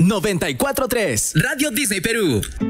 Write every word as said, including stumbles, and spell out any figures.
noventa y cuatro punto tres. Radio Disney Perú.